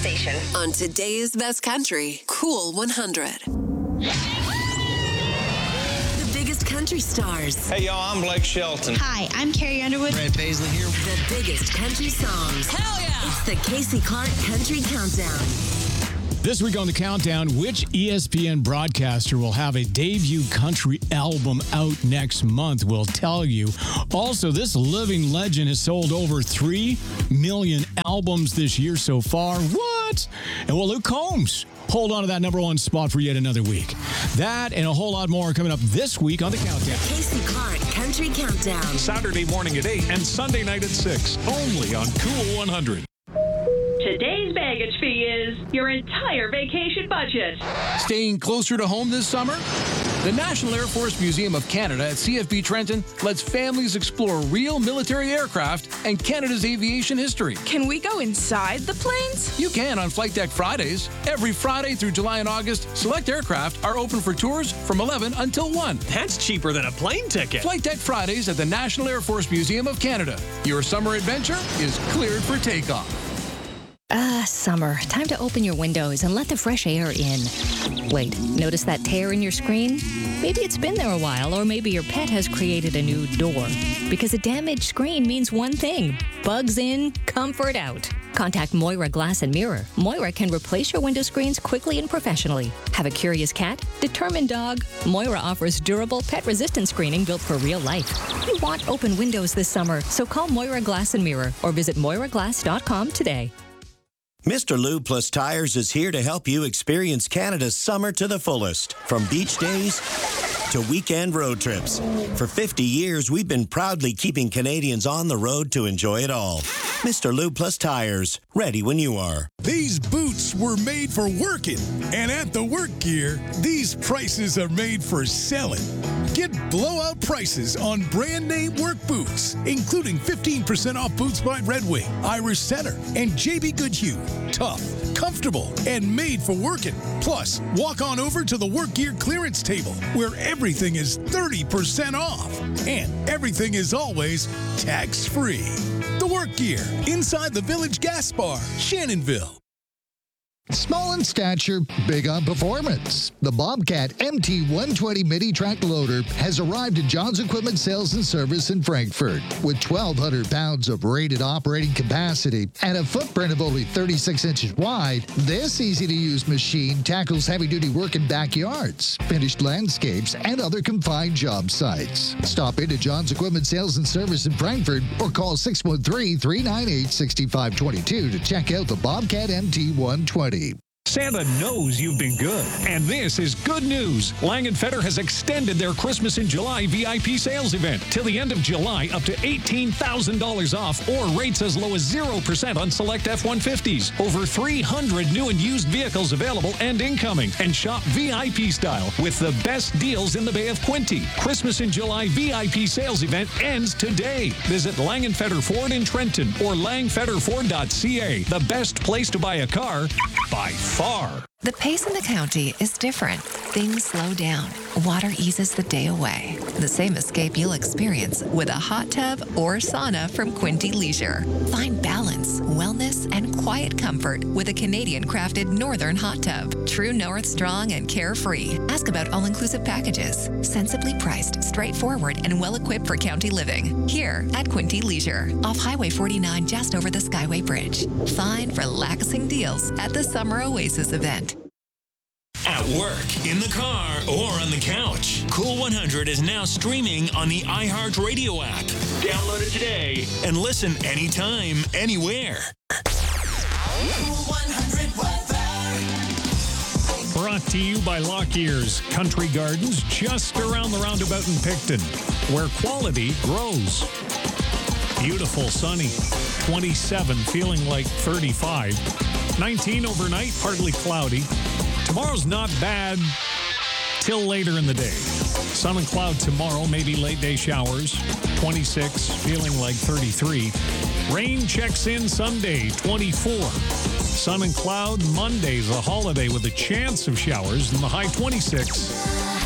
station. On today's best country, Cool 100. The biggest country stars. Hey, y'all, I'm Blake Shelton. Hi, I'm Carrie Underwood. Brad Paisley here. The biggest country songs. Hell yeah! It's the Casey Clark Country Countdown. This week on the Countdown, which ESPN broadcaster will have a debut country album out next month? We'll tell you. Also, this living legend has sold over 3 million albums this year so far. What? And will Luke Combs hold on to that number one spot for yet another week? That and a whole lot more coming up this week on the Countdown. Casey Clark Country Countdown. Saturday morning at 8 and Sunday night at 6. Only on Cool 100. Today's baggage fee is your entire vacation budget. Staying closer to home this summer? The National Air Force Museum of Canada at CFB Trenton lets families explore real military aircraft and Canada's aviation history. Can we go inside the planes? You can on Flight Deck Fridays. Every Friday through July and August, select aircraft are open for tours from 11 until 1. That's cheaper than a plane ticket. Flight Deck Fridays at the National Air Force Museum of Canada. Your summer adventure is cleared for takeoff. Summer. Time to open your windows and let the fresh air in. Wait, notice that tear in your screen? Maybe it's been there a while, or maybe your pet has created a new door. Because a damaged screen means one thing: bugs in, comfort out. Contact Moira Glass and Mirror. Moira can replace your window screens quickly and professionally. Have a curious cat? Determined dog? Moira offers durable, pet-resistant screening built for real life. You want open windows this summer, so call Moira Glass and Mirror or visit moiraglass.com today. Mr. Lube Plus Tires is here to help you experience Canada's summer to the fullest. From beach days to weekend road trips. For 50 years, we've been proudly keeping Canadians on the road to enjoy it all. Mr. Lube Plus Tires, ready when you are. These boots were made for working, and at the Work Gear, these prices are made for selling. Get blowout prices on brand name work boots, including 15% off boots by Red Wing, Irish Setter, and JB Goodhue. Tough, comfortable, and made for working. Plus, walk on over to the Work Gear clearance table, where everything is 30% off, and everything is always tax-free. The Work Gear, inside the Village Gas Bar, Shannonville. Small in stature, big on performance. The Bobcat MT120 mini track loader has arrived at John's Equipment Sales and Service in Frankfort. With 1,200 pounds of rated operating capacity and a footprint of only 36 inches wide, this easy-to-use machine tackles heavy-duty work in backyards, finished landscapes, and other confined job sites. Stop into John's Equipment Sales and Service in Frankfort or call 613-398-6522 to check out the Bobcat MT120. Santa knows you've been good, and this is good news. Lang & Feder has extended their Christmas in July VIP sales event till the end of July, up to $18,000 off, or rates as low as 0% on select F-150s. Over 300 new and used vehicles available and incoming, and shop VIP style with the best deals in the Bay of Quinte. Christmas in July VIP sales event ends today. Visit Lang & Feder Ford in Trenton or langfederford.ca. The best place to buy a car by far. The pace in the county is different. Things slow down. Water eases the day away. The same escape you'll experience with a hot tub or sauna from Quinte Leisure. Find balance, wellness, and quiet comfort with a Canadian-crafted Northern hot tub. True North strong and carefree. Ask about all-inclusive packages. Sensibly priced, straightforward, and well-equipped for county living. Here at Quinte Leisure, off Highway 49 just over the Skyway Bridge. Find relaxing deals at the Summer Oasis event. At work, in the car, or on the couch. Cool 100 is now streaming on the iHeartRadio app. Download it today and listen anytime, anywhere. Cool 100 weather. Brought to you by Lockyear's Country Gardens, just around the roundabout in Picton, where quality grows. Beautiful, sunny. 27, feeling like 35. 19 overnight, partly cloudy. Tomorrow's not bad till later in the day. Sun and cloud tomorrow, maybe late day showers. 26, feeling like 33. Rain checks in Sunday, 24. Sun and cloud Monday's a holiday with a chance of showers in the high 26.